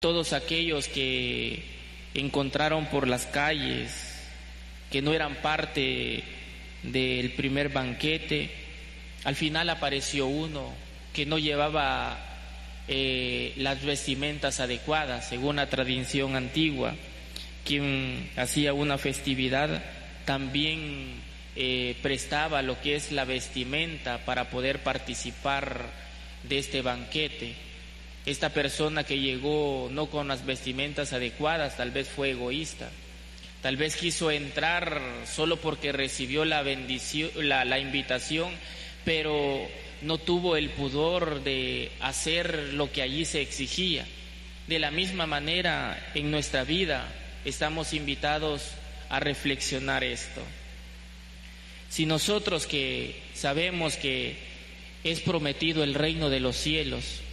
todos aquellos que encontraron por las calles, que no eran parte del primer banquete. Al final apareció uno que no llevaba las vestimentas adecuadas, según la tradición antigua. Quien hacía una festividad también prestaba lo que es la vestimenta para poder participar de este banquete. Esta persona que llegó no con las vestimentas adecuadas tal vez fue egoísta, tal vez quiso entrar solo porque recibió la bendición, la invitación, pero no tuvo el pudor de hacer lo que allí se exigía. De la misma manera, en nuestra vida estamos invitados a reflexionar esto. Si nosotros que sabemos que es prometido el reino de los cielos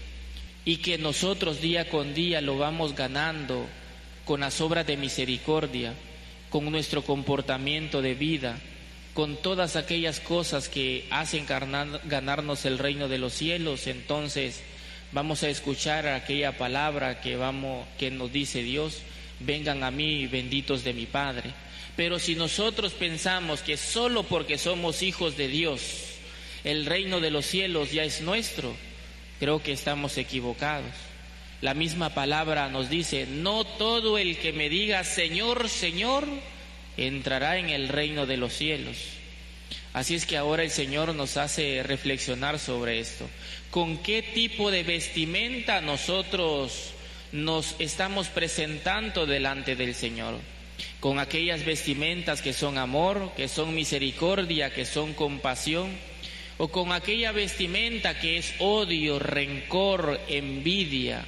y que nosotros día con día lo vamos ganando con las obras de misericordia, con nuestro comportamiento de vida, con todas aquellas cosas que hacen ganarnos el reino de los cielos, entonces vamos a escuchar aquella palabra que nos dice Dios: vengan a mí, benditos de mi Padre. Pero si nosotros pensamos que solo porque somos hijos de Dios, el reino de los cielos ya es nuestro, creo que estamos equivocados. La misma palabra nos dice: no todo el que me diga Señor, Señor, entrará en el reino de los cielos. Así es que ahora el Señor nos hace reflexionar sobre esto. ¿Con qué tipo de vestimenta nosotros nos estamos presentando delante del Señor? ¿Con aquellas vestimentas que son amor, que son misericordia, que son compasión? ¿O con aquella vestimenta que es odio, rencor, envidia?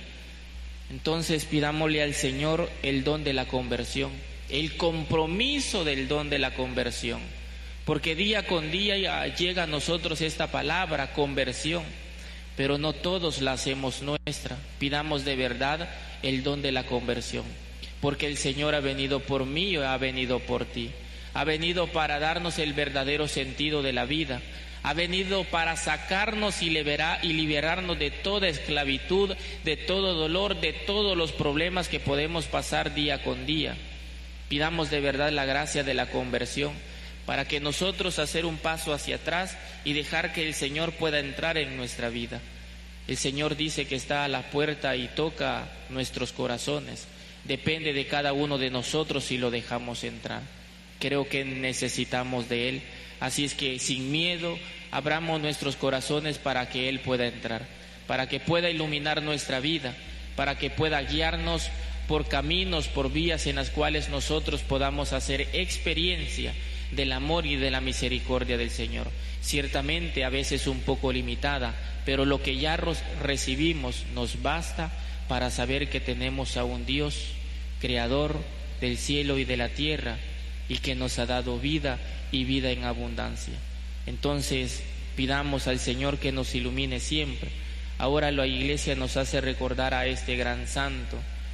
Entonces pidámosle al Señor el don de la conversión, el compromiso del don de la conversión, porque día con día llega a nosotros esta palabra, conversión, pero no todos la hacemos nuestra. Pidamos de verdad el don de la conversión, porque el Señor ha venido por mí o ha venido por ti, ha venido para darnos el verdadero sentido de la vida, ha venido para sacarnos y liberarnos de toda esclavitud, de todo dolor, de todos los problemas que podemos pasar día con día. Pidamos de verdad la gracia de la conversión para que nosotros hacer un paso hacia atrás y dejar que el Señor pueda entrar en nuestra vida. El Señor dice que está a la puerta y toca nuestros corazones. Depende de cada uno de nosotros si lo dejamos entrar. Creo que necesitamos de Él. Así es que sin miedo abramos nuestros corazones para que Él pueda entrar, para que pueda iluminar nuestra vida, para que pueda guiarnos por caminos, por vías en las cuales nosotros podamos hacer experiencia del amor y de la misericordia del Señor. Ciertamente a veces un poco limitada, pero lo que ya recibimos nos basta para saber que tenemos a un Dios creador del cielo y de la tierra y que nos ha dado vida y vida en abundancia. Entonces pidamos al Señor que nos ilumine siempre. Ahora la Iglesia nos hace recordar a este gran santo,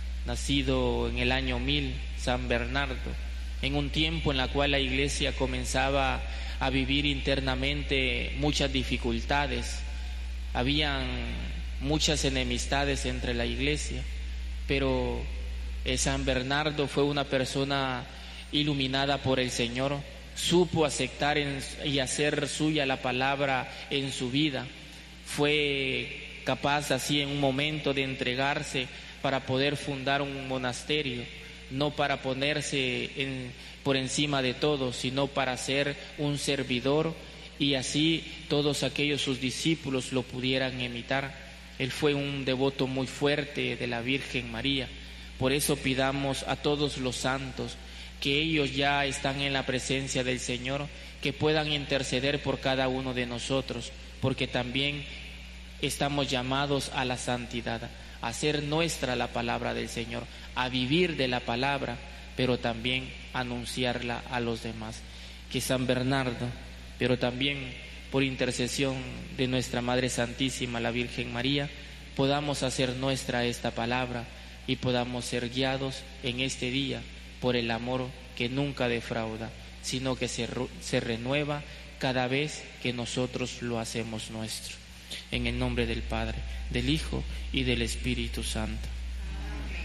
nacido en el año 1000, San Bernardo, en un tiempo en la cual la Iglesia comenzaba a vivir internamente muchas dificultades. Habían muchas enemistades entre la Iglesia, pero San Bernardo fue una persona iluminada por el Señor, supo aceptar y hacer suya la palabra en su vida, fue capaz así en un momento de entregarse para poder fundar un monasterio, no para ponerse por encima de todo, sino para ser un servidor y así todos aquellos sus discípulos lo pudieran imitar. Él fue un devoto muy fuerte de la Virgen María. Por eso pidamos a todos los santos que ellos ya están en la presencia del Señor, que puedan interceder por cada uno de nosotros, porque también estamos llamados a la santidad, a hacer nuestra la palabra del Señor, a vivir de la palabra, pero también anunciarla a los demás. Que San Bernardo, pero también por intercesión de nuestra Madre Santísima, la Virgen María, podamos hacer nuestra esta palabra y podamos ser guiados en este día por el amor que nunca defrauda, sino que se renueva cada vez que nosotros lo hacemos nuestro. En el nombre del Padre, del Hijo y del Espíritu Santo.